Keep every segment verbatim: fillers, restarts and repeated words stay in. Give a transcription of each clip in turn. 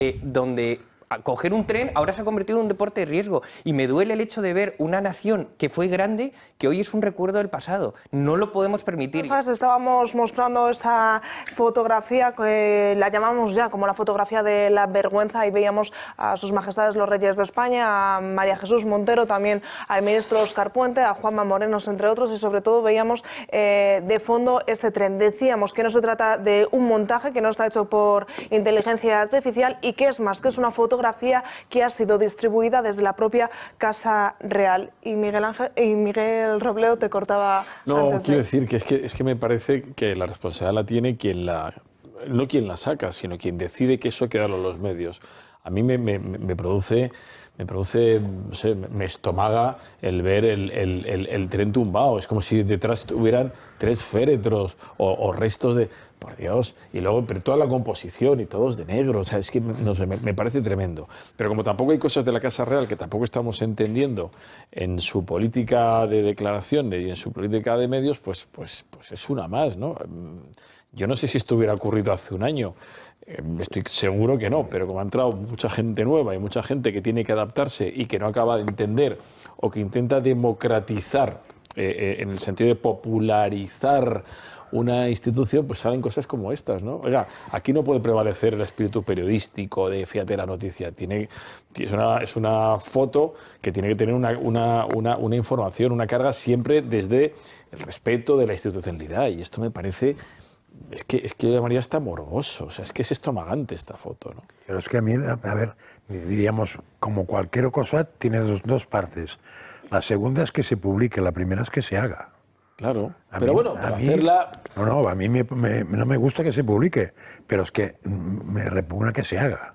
eh, donde coger un tren ahora se ha convertido en un deporte de riesgo y me duele el hecho de ver una nación que fue grande que hoy es un recuerdo del pasado. No lo podemos permitir. ¿Sabes? Estábamos mostrando esa fotografía que la llamamos ya como la fotografía de la vergüenza y veíamos a sus majestades los reyes de España, a María Jesús Montero, también al ministro Óscar Puente, a Juanma Moreno, entre otros, y sobre todo veíamos eh, de fondo ese tren. Decíamos que no se trata de un montaje, que no está hecho por inteligencia artificial y que es más, que es una fotografía que ha sido distribuida desde la propia Casa Real. Y Miguel Ángel y Miguel Robledo te cortaba. No, antes quiero de... decir que es, que es que me parece que la responsabilidad la tiene quien la, no quien la saca, sino quien decide que eso queda en los medios. A mí me, me, me produce, me produce, no sé, me estomaga el ver el, el, el, el tren tumbado. Es como si detrás tuvieran tres féretros o, o restos de... Por Dios, y luego pero toda la composición y todos de negro, o sea, es que no sé, me, me parece tremendo. Pero como tampoco hay cosas de la Casa Real que tampoco estamos entendiendo en su política de declaración y en su política de medios, pues, pues, pues es una más, ¿no? Yo no sé si esto hubiera ocurrido hace un año, estoy seguro que no, pero como ha entrado mucha gente nueva y mucha gente que tiene que adaptarse y que no acaba de entender o que intenta democratizar eh, eh, en el sentido de popularizar una institución, pues salen cosas como estas, ¿no? Oiga, aquí no puede prevalecer el espíritu periodístico de fíjate la noticia, tiene, es, una, es una foto que tiene que tener una, una, una, una información, una carga siempre desde el respeto de la institucionalidad, y esto me parece, es que, es que yo llamaría hasta morboso, o sea, es que es estomagante esta foto, ¿no? Pero es que a mí, a ver, diríamos, como cualquier cosa, tiene dos, dos partes. La segunda es que se publique, la primera es que se haga. Claro, a pero mí, bueno, para mí, hacerla... No, no, a mí me, me, no me gusta que se publique, pero es que me repugna que se haga.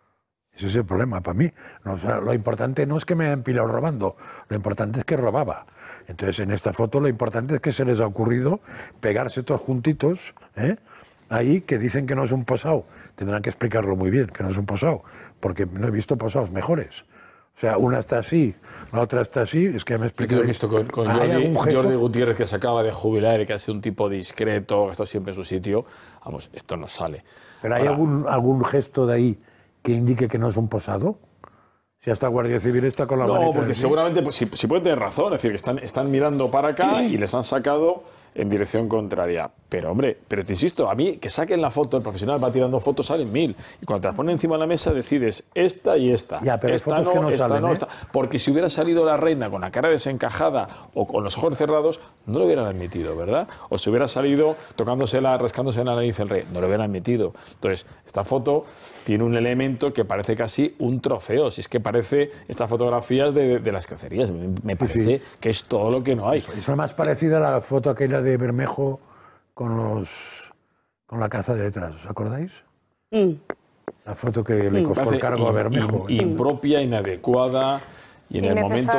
Ese es el problema para mí. No, o sea, lo importante no es que me hayan pillado robando, lo importante es que robaba. Entonces, en esta foto lo importante es que se les ha ocurrido pegarse todos juntitos, ¿eh? Ahí, que dicen que no es un posado. Tendrán que explicarlo muy bien, que no es un posado, porque no he visto posados mejores. O sea, una está así, la otra está así, es que me explico. Yo he visto con, con Jordi, Jordi Gutiérrez, que se acaba de jubilar y que ha sido un tipo discreto, que ha estado siempre en su sitio. Vamos, esto no sale. ¿Pero hay algún, algún gesto de ahí que indique que no es un posado? Si hasta Guardia Civil está con la mano. No, porque seguramente, pues, si, si pueden tener razón, es decir, que están, están mirando para acá y les han sacado en dirección contraria. Pero, hombre, pero te insisto, a mí que saquen la foto, el profesional va tirando fotos, salen mil. Y cuando te las ponen encima de la mesa decides esta y esta. Ya, pero hay esta fotos no, que no esta salen, no, ¿eh? esta. Porque si hubiera salido la reina con la cara desencajada o con los ojos cerrados, no lo hubieran admitido, ¿verdad? O si hubiera salido tocándosela, rascándose en la nariz el rey, no lo hubieran admitido. Entonces, esta foto tiene un elemento que parece casi un trofeo. Si es que parece estas fotografías de, de las cacerías. Me, me parece sí, sí. que es todo lo que no hay. Es, es más parecida a la foto aquella de Bermejo con los con la caza de detrás, ¿os acordáis? Mm. La foto que le costó mm. el cargo in, a Bermejo. In, impropia, inadecuada y en el momento...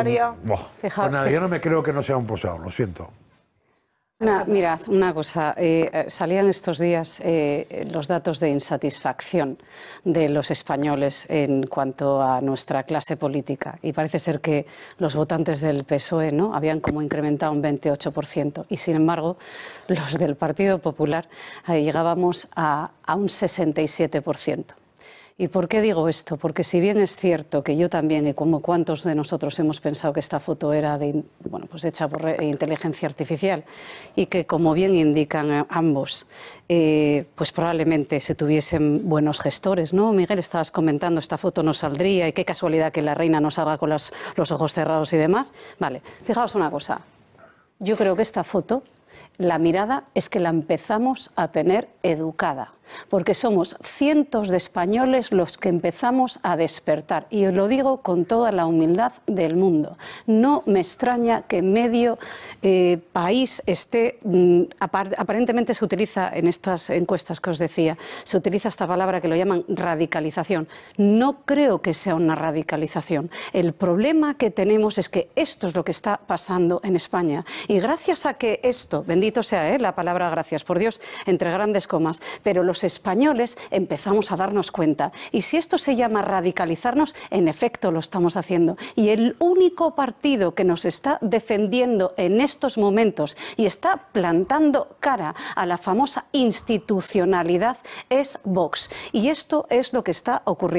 Pues nada, yo no me creo que no sea un posado, lo siento. Una, mirad, una cosa, eh, salían estos días eh, los datos de insatisfacción de los españoles en cuanto a nuestra clase política y parece ser que los votantes del P S O E, ¿no?, habían como incrementado un veintiocho por ciento y sin embargo los del Partido Popular eh, llegábamos a, a un sesenta y siete por ciento. ¿Y por qué digo esto? Porque si bien es cierto que yo también, y como cuantos de nosotros hemos pensado que esta foto era de, bueno, pues hecha por inteligencia artificial y que, como bien indican ambos, eh, pues probablemente se tuviesen buenos gestores, ¿no? Miguel, estabas comentando, esta foto no saldría y qué casualidad que la reina no salga con las, los ojos cerrados y demás. Vale, fijaos una cosa, yo creo que esta foto, la mirada es que la empezamos a tener educada, porque somos cientos de españoles los que empezamos a despertar. Y os lo digo con toda la humildad del mundo. No me extraña que medio eh, país esté, mm, apar aparentemente se utiliza en estas encuestas que os decía, se utiliza esta palabra que lo llaman radicalización. No creo que sea una radicalización. El problema que tenemos es que esto es lo que está pasando en España. Y gracias a que esto, bendito sea ¿eh? la palabra gracias, por Dios, entre grandes comas, pero los los españoles empezamos a darnos cuenta. Y si esto se llama radicalizarnos, en efecto lo estamos haciendo. Y el único partido que nos está defendiendo en estos momentos y está plantando cara a la famosa institucionalidad es Vox. Y esto es lo que está ocurriendo.